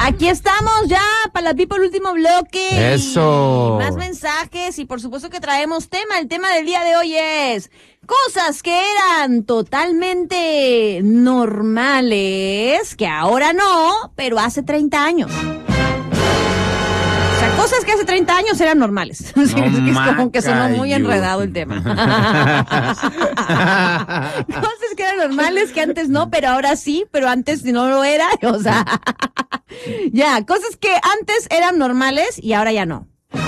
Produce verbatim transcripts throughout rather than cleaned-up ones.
Aquí estamos ya para la People último bloque. Eso. Y más mensajes y por supuesto que traemos tema. El tema del día de hoy es cosas que eran totalmente normales, que ahora no, pero hace treinta años. O sea, cosas que hace treinta años eran normales. No, es que es como que sonó muy enredado el tema. Cosas que eran normales que antes no, pero ahora sí, pero antes no lo era. O sea, ya, cosas que antes eran normales y ahora ya no.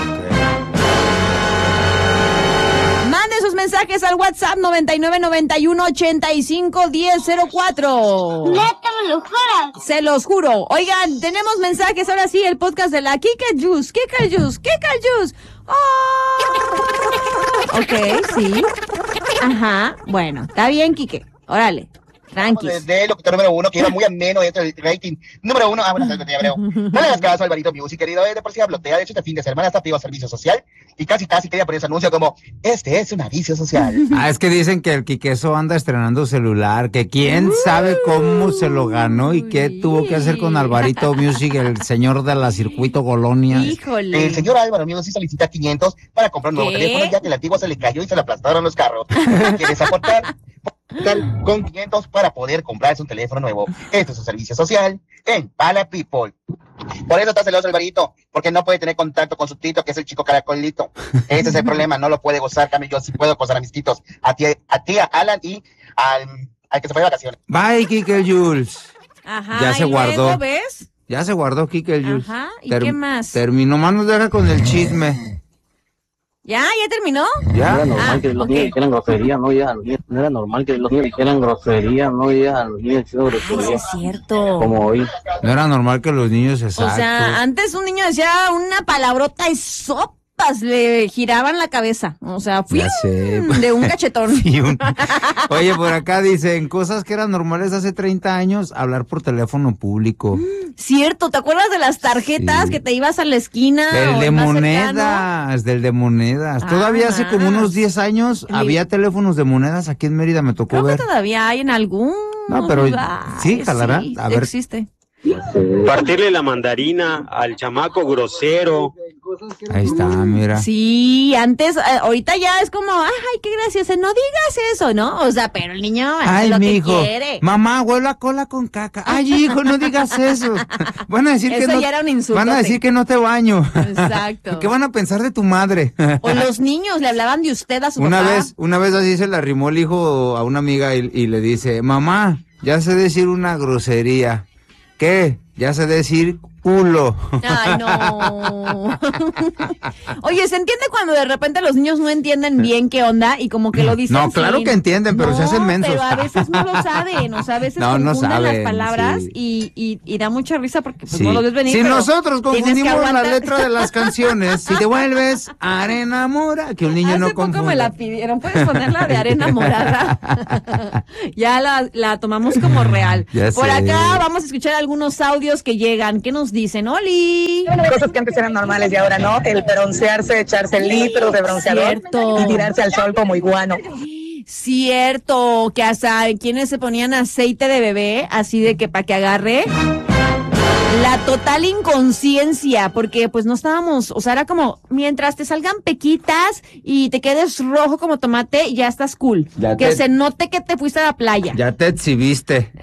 Mande sus mensajes al WhatsApp noventa y nueve noventa y uno ochenta y cinco diez cero cuatro. Neta, me lo juras. Se los juro. Oigan, tenemos mensajes. Ahora sí, el podcast de la Kika Juice. Kika Juice. Kika Juice. Oh. Ok, sí. Ajá. Bueno, está bien, Kike. Órale. Tranquis. Desde el locutor número uno, que iba muy ameno, esto el rating número uno. Ah, bueno, ya creo. No le hagas caso a Alvarito Music, querido. De por sí blotea. De hecho, este fin de semana está activo servicio social. Y casi, casi quería poner ese anuncio como: este es un aviso social. Ah, es que dicen que el Quiqueso anda estrenando celular. Que quién sabe cómo se lo ganó y qué tuvo que hacer con Alvarito Music, el señor de la circuito Colonia. Híjole. El señor Álvaro Music solicita quinientos para comprar un nuevo ¿Qué? teléfono, ya que el antiguo se le cayó y se le aplastaron los carros. ¿Quieres aportar? Con quinientos para poder comprarse un teléfono nuevo. Esto es un servicio social en Pala People. Por eso está celoso Alvarito, porque no puede tener contacto con su tito, que es el chico caracolito. Ese es el problema, no lo puede gozar. Cambio, yo sí puedo gozar a mis titos, a ti, a ti, a Alan y al, al que se fue de vacaciones. Bye, Kike Jules. Ajá. Ya se ¿y guardó. luego, ves? Ya se guardó Kike Jules. Ajá. ¿Y Ter- qué más? Terminó, más nos deja con el chisme. ¿Ya? ¿Ya terminó? No Ya. era normal Ah, que los ok. niños dijeran grosería, no ya, no era normal que los niños dijeran grosería, no ya, los niños dijeran Ay, sí grosería, es cierto. como hoy. No era normal que los niños, exacto. O sea, antes un niño decía una palabrota y sopas le giraban la cabeza. O sea, fui Ya sé. de un cachetón. Y un- Oye, por acá dicen, cosas que eran normales hace treinta años, hablar por teléfono público. Cierto, ¿te acuerdas de las tarjetas Sí. que te ibas a la esquina? Del o de el más cercano? monedas, del de monedas. Ah, Todavía hace como más. unos diez años El- había teléfonos de monedas aquí en Mérida, me tocó Creo ver. que todavía hay en algún No, pero lugar. sí, jalará. Sí, A ver. existe. Partirle la mandarina al chamaco grosero. Ahí está, mira. Sí, antes, eh, ahorita ya es como, ay, qué gracioso, no digas eso, ¿no? O sea, pero el niño hace Ay, lo mi que hijo, quiere. mamá, huelo a cola con caca. Ay, hijo, no digas eso. Van a decir Eso que no, ya era un insulto. van a decir que no te baño. Exacto. ¿Qué van a pensar de tu madre? O los niños le hablaban de usted a su Una papá. vez, una vez así se le arrimó el hijo a una amiga y, y le dice, mamá, ya sé decir una grosería. ¿Qué? Ya sé decir culo. Ay, no. Oye, ¿se entiende cuando de repente los niños no entienden bien qué onda y como que lo dicen? No, claro sin- que entienden, pero No, se hacen mensos. pero a veces no lo saben, o sea, a veces No, no confunden saben, las palabras sí. y, y, y da mucha risa porque pues Sí. no lo ves venir. Si pero nosotros tienes que confundimos la aguantar. letra de las canciones, si te vuelves arena mora, que un niño Hace no poco confunda. me la pidieron, ¿puedes ponerla de arena morada? Ya la, la tomamos como real. Ya Por sé. acá vamos a escuchar algunos audios que llegan. ¿Qué nos dicen? ¡Oli! Cosas que antes eran normales y ahora no, el broncearse, echarse litros de bronceador Cierto. y tirarse al sol como iguano. Cierto, que hasta quienes se ponían aceite de bebé, así de que para que agarre. La total inconsciencia, porque pues no estábamos, o sea, era como, mientras te salgan pequitas y te quedes rojo como tomate, ya estás cool. Ya que te- se note que te fuiste a la playa. Ya te exhibiste.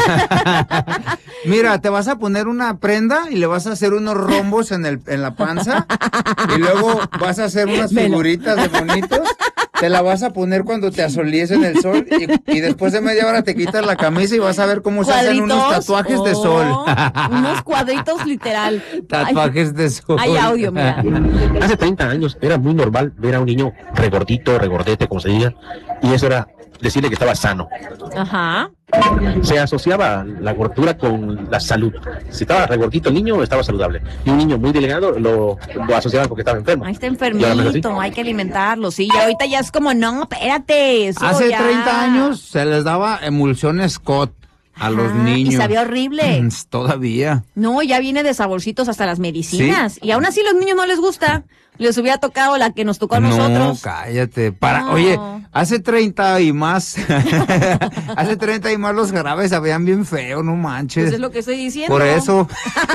Mira, te vas a poner una prenda y le vas a hacer unos rombos en el en la panza y luego vas a hacer unas Velo. figuritas de bonitos. Te la vas a poner cuando te asolíes en el sol y, y después de media hora te quitas la camisa y vas a ver cómo se hacen unos Cuadritos, tatuajes de oh, sol. Unos cuadritos literal. Tatuajes de sol. Hay audio, mira. Hace treinta años era muy normal ver a un niño regordito, regordete, como se diga, y eso era decirle que estaba sano. Ajá. Se asociaba la gordura con la salud. Si estaba regordito el niño, estaba saludable. Y un niño muy delgado lo, lo asociaban porque estaba enfermo. Ahí está Y ahora no es así. enfermito, hay que alimentarlo, sí. Y ahorita ya es como, no, espérate. Eso Hace ya- treinta años se les daba emulsión Scott a los Ah, niños. Y sabía horrible. Todavía. No, ya viene de saborcitos hasta las medicinas. ¿Sí? Y aún así a los niños no les gusta. Les hubiera tocado la que nos tocó a no, nosotros. cállate. Para, No. Oye, hace treinta y más, hace treinta y más los jarabes sabían bien feo, no manches. Pues es lo que estoy diciendo. Por eso.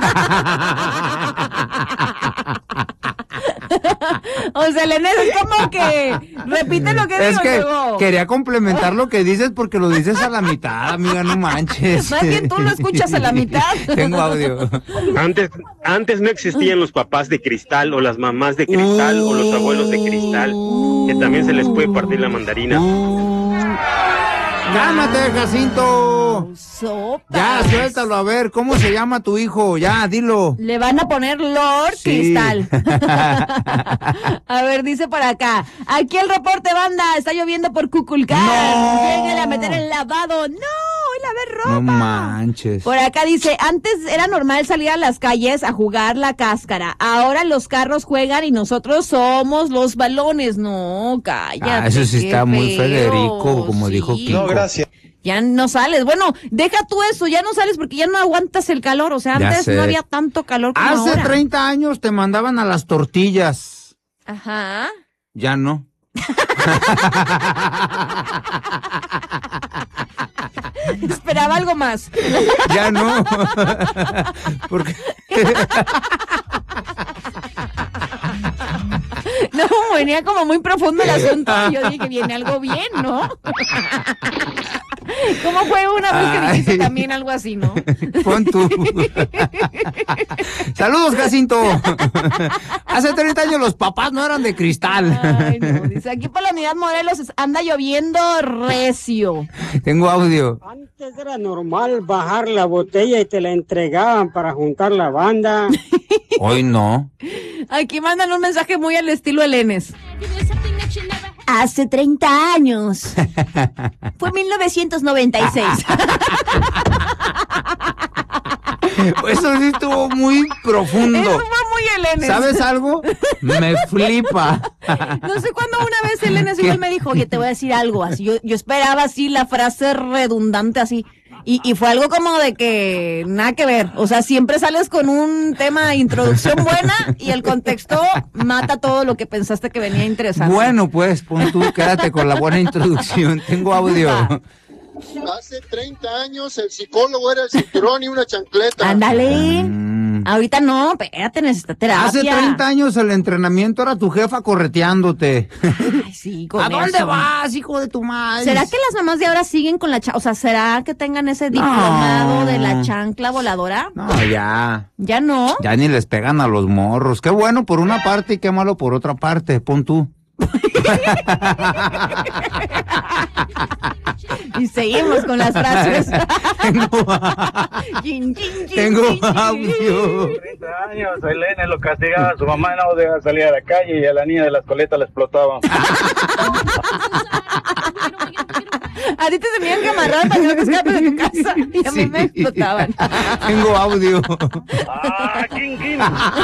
O sea, Elena, es como que repite lo que Es digo que luego. quería complementar lo que dices porque lo dices a la mitad, amiga, no manches. Más bien tú lo escuchas a la mitad. Tengo audio. Antes, antes no existían los papás de cristal o las mamás de cristal o los abuelos de cristal, que también se les puede partir la mandarina. Cálmate, Jacinto. Sopas. Ya, suéltalo, a ver, ¿cómo se llama tu hijo? Ya, dilo. Le van a poner Lord Sí. Cristal. A ver, dice por acá. Aquí el reporte, banda. Está lloviendo por Cuculcán. No. Lléguenle a meter el lavado. No, y lavar ropa. No manches. Por acá dice, antes era normal salir a las calles a jugar la cáscara. Ahora los carros juegan y nosotros somos los balones. No, cállate. Ah, eso sí qué está muy feo. Federico, como Sí. dijo Kiko. No, gracias. Ya no sales. Bueno, deja tú eso, ya no sales porque ya no aguantas el calor. O sea, Ya antes sé. no había tanto calor como Hace ahora. treinta años te mandaban a las tortillas. Ajá. Ya no. Esperaba algo más. Ya no. Porque No, venía como muy profundo el asunto. Y yo dije, viene algo bien, ¿no? ¿Cómo fue una vez que dijiste Ay. también algo así, no? pon tú. Saludos, Jacinto. Hace treinta años los papás no eran de cristal. Ay, no. Dice, aquí por la unidad Morelos es- anda lloviendo recio. Tengo audio. Antes era normal bajar la botella y te la entregaban para juntar la banda. Hoy no. Aquí mandan un mensaje muy al estilo Elenes. Hace treinta años. Fue mil novecientos noventa y seis. Eso sí estuvo muy profundo. Eso fue muy Elenes. ¿Sabes algo? Me flipa. No sé cuándo una vez Elenes igual me dijo, oye, te voy a decir algo así. Yo, yo esperaba así la frase redundante así. Y, y fue algo como de que nada que ver. O sea, siempre sales con un tema de introducción buena y el contexto mata todo lo que pensaste que venía interesante. Bueno, pues, pon tú, quédate con la buena introducción. Tengo audio. Hace treinta años el psicólogo era el cinturón y una chancleta. Ándale. Mm. Ahorita no, espérate, necesita terapia. Hace treinta años el entrenamiento era tu jefa correteándote. Ay, sí, con ¿A dónde eso. vas, hijo de tu madre? ¿Será que las mamás de ahora siguen con la chancla? O sea, ¿será que tengan ese diplomado de la chancla voladora? No, ya. ¿Ya no? Ya ni les pegan a los morros. Qué bueno por una parte y qué malo por otra parte. Pon tú. Y seguimos con las frases. Tengo, Chin, chin, chin, tengo chin, chin. audio. treinta años, Elena lo castigaba, su mamá no dejaba salir a la calle y a la niña de las coletas la explotaba. A ti te tenían que amarrar para que no te escapes de tu casa. Y a mí Sí. me explotaban. Tengo audio. ¡Ah, king, king!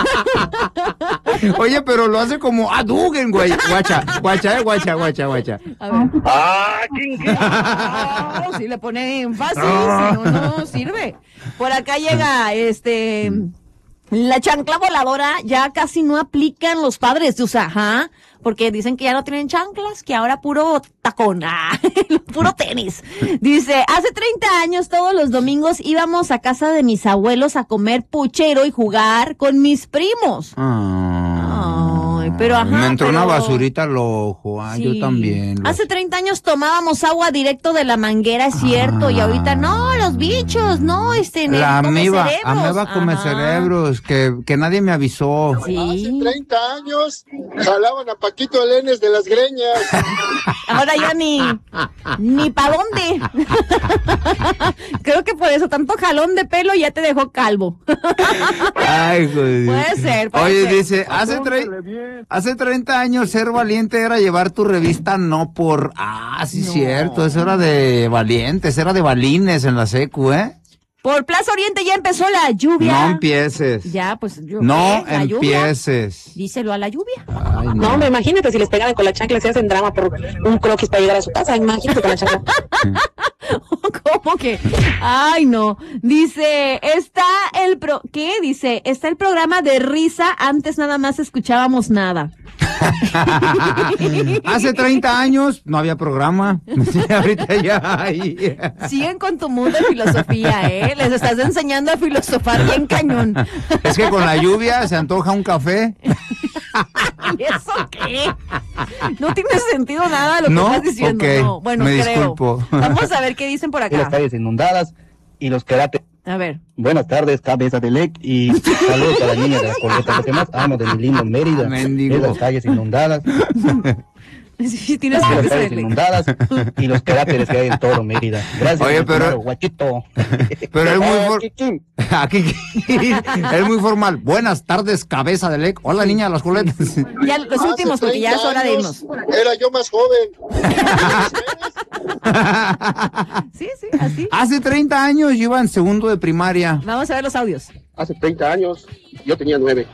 Oye, pero lo hace como Hadouken, güey. Guacha, guacha, eh, guacha, guacha, guacha. A ver. ¡Ah, king, king! No, si le pone énfasis, si no, no sirve. Por acá llega, este... La chancla voladora ya casi no aplican los padres, o sea, ajá, porque dicen que ya no tienen chanclas, que ahora puro tacón, ah, puro tenis. Dice, hace treinta años todos los domingos íbamos a casa de mis abuelos a comer puchero y jugar con mis primos. Ah, Ay, pero ajá, me entró una pero- basurita al ojo. Ah, Sí. yo también. lo- Hace treinta años tomábamos agua directo de la manguera, es cierto, y ahorita no, los bichos, no, este, en el La come ameba, cerebros. ameba come Ajá. cerebros, que, que nadie me avisó. Hace Sí, treinta años jalaban a Paquito Elenes de las greñas. ahora ya ni, ni pa' dónde. Creo que por eso tanto jalón de pelo ya te dejó calvo. Ay, joder. Puede ser, puede Oye, ser. dice, hace, tre- hace treinta años ser valiente era llevar tu revista no por... Ah, sí, No. cierto, eso era de valientes, era de balines en la secu, ¿eh? Por Plaza Oriente ya empezó la lluvia. No empieces. Ya, pues, yo, No ¿qué? La lluvia. empieces. Díselo a la lluvia. Ay, No, hombre, imagínate si les pegaban con la chancla, se hacen drama por un croquis para llegar a su casa. Imagínate con la chancla. ¿Cómo que? Ay, no. Dice, está el pro... ¿Qué? Dice, está el programa de risa, antes nada más escuchábamos nada. Hace treinta años no había programa. Ahorita ya hay. Siguen con tu mundo de filosofía, ¿eh? Les estás enseñando a filosofar bien cañón. Es que con la lluvia se antoja un café. ¿Y eso qué? No tiene sentido nada lo que ¿No? estás diciendo. Okay. No, bueno, Me creo. disculpo. Vamos a ver qué dicen por Las acá. calles inundadas y los cráteres. A ver. Buenas tardes, cabeza de Lec, y saludos a la niña de la coleta. Lo que más amo de mi lindo Mérida Mendigo. es las calles inundadas, Sí, tienes es que las calles decirle. inundadas y los cráteres que hay en todo Mérida. Gracias, Oye, mi pero- estimado guachito. Pero es muy Oh, for- chichín. Aquí es muy formal. Buenas tardes, cabeza de lec. Hola, niña de las coletas. Ya los últimos, porque ya es hora de irnos. Era yo más joven. Sí, sí, así. Hace treinta años yo iba en segundo de primaria. Vamos a ver los audios. Hace treinta años yo tenía nueve.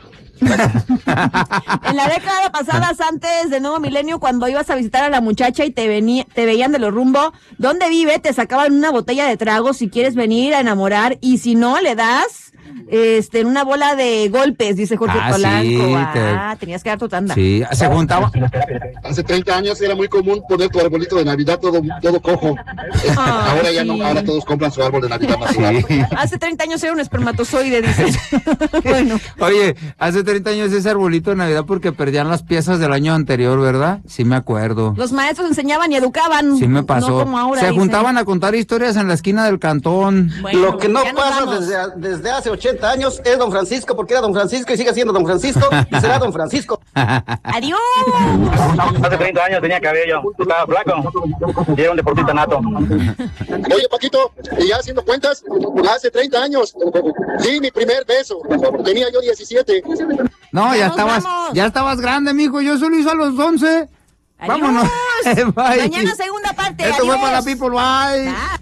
En la década pasada, antes del nuevo milenio, cuando ibas a visitar a la muchacha y te venía, te veían de los rumbo, ¿dónde vive? Te sacaban una botella de trago si quieres venir a enamorar, y si no, le das este en una bola de golpes, dice Jorge Ah, Polanco. sí, Ah, te- tenías que dar tu tanda. Sí, se juntaba. Hace treinta años era muy común poner tu arbolito de Navidad todo, todo cojo. Eh, Ay, ahora ya sí. no, ahora todos compran su árbol de Navidad natural. Sí. Hace treinta años era un espermatozoide, dices. Bueno, Oye, hace treinta años ese arbolito de Navidad porque perdían las piezas del año anterior, ¿verdad? Sí me acuerdo. los maestros enseñaban y educaban. Sí me pasó. No como ahora, Se dice. juntaban a contar historias en la esquina del cantón. Bueno, Lo que no ya nos pasa vamos. desde, desde hace ochenta años es don Francisco, porque era don Francisco y sigue siendo don Francisco y será don Francisco. Adiós. Hace treinta años tenía cabello, estaba flaco y era un deportista nato. Oye, Paquito, y ya haciendo cuentas, hace treinta años di mi primer beso. Tenía yo diecisiete. No, ya Nos estabas, vamos. ya estabas grande, mijo. Yo solo hice a los once. Adiós. Vámonos. Bye. Mañana segunda parte. Esto fue Adiós. para la people. Bye. Ah.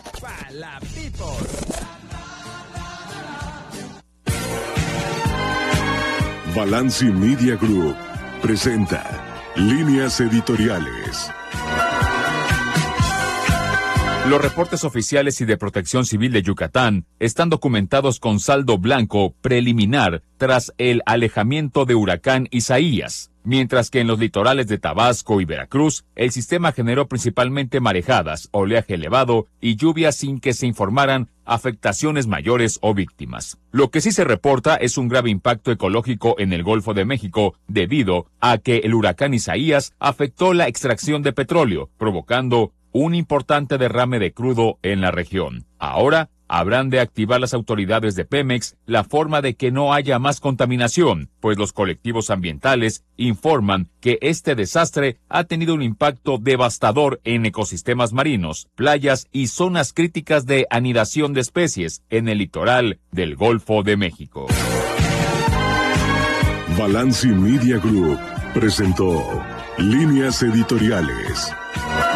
Balanci Media Group presenta Líneas Editoriales. Los reportes oficiales y de Protección Civil de Yucatán están documentados con saldo blanco preliminar tras el alejamiento de huracán Isaías, mientras que en los litorales de Tabasco y Veracruz el sistema generó principalmente marejadas, oleaje elevado y lluvias sin que se informaran afectaciones mayores o víctimas. Lo que sí se reporta es un grave impacto ecológico en el Golfo de México debido a que el huracán Isaías afectó la extracción de petróleo, provocando un importante derrame de crudo en la región. Ahora habrán de activar las autoridades de Pemex la forma de que no haya más contaminación, pues los colectivos ambientales informan que este desastre ha tenido un impacto devastador en ecosistemas marinos, playas y zonas críticas de anidación de especies en el litoral del Golfo de México. Balanci Media Group presentó Líneas Editoriales.